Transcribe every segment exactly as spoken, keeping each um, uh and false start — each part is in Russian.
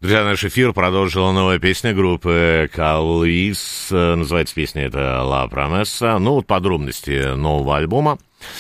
Друзья, наш эфир продолжила новая песня группы Carl Lewis. Называется песня это «La Promessa». Ну, вот подробности нового альбома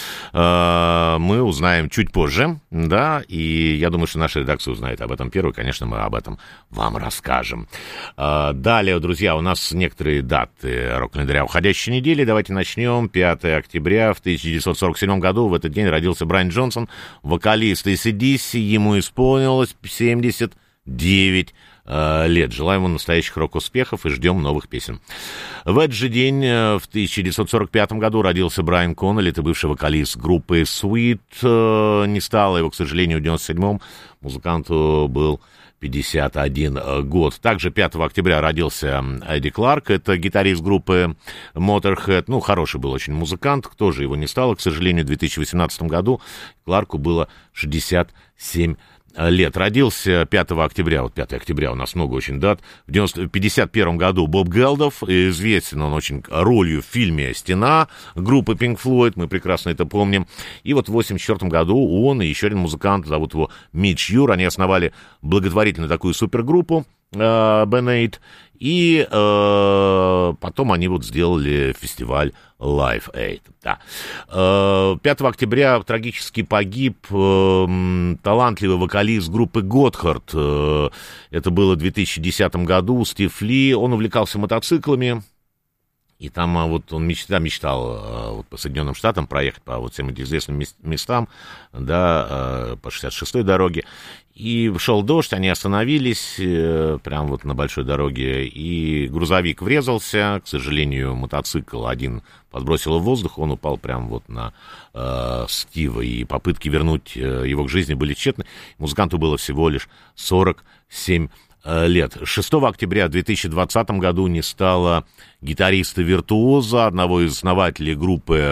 мы узнаем чуть позже, да, и я думаю, что наша редакция узнает об этом первой, конечно, мы об этом вам расскажем. Далее, друзья, у нас некоторые даты рок-календаря уходящей недели. Давайте начнем. пятого октября в тысяча девятьсот сорок седьмом году в этот день родился Брайан Джонсон, вокалист эй си ди си, ему исполнилось семьдесят девять лет. Желаем ему настоящих рок-успехов и ждем новых песен. В этот же день, в тысяча девятьсот сорок пятом году, родился Брайан Коннелли, это бывший вокалист группы Sweet. Не стало его, к сожалению, в девяносто седьмом. Музыканту был пятьдесят один год. Также пятого октября родился Эдди Кларк, это гитарист группы Motorhead. Ну, хороший был очень музыкант, кто же его не стало, к сожалению, в две тысячи восемнадцатом году Кларку было шестьдесят семь лет. Родился пятого октября, вот пятого октября у нас много очень дат, в пятьдесят первом году Боб Geldof, известен он очень ролью в фильме «Стена» группы Pink Floyd, мы прекрасно это помним. И вот в восемьдесят четвёртом году он и еще один музыкант, зовут его Митч Юр, они основали благотворительную такую супергруппу Band Aid, и э, потом они вот сделали фестиваль Live Aid. Да. Э, пятого октября трагически погиб э, талантливый вокалист группы Готхард. Э, это было в две тысячи десятом году, Стив Ли. Он увлекался мотоциклами. И там вот он мечта, мечтал вот, по Соединенным Штатам проехать по вот всем этим известным местам, да, по шестьдесят шестой дороге. И шел дождь, они остановились прямо вот на большой дороге, и грузовик врезался. К сожалению, мотоцикл один подбросил в воздух, он упал прямо вот на э, Стива, и попытки вернуть его к жизни были тщетны. Музыканту было всего лишь сорок семь лет. шестого октября в две тысячи двадцатом году не стало гитариста-виртуоза, одного из основателей группы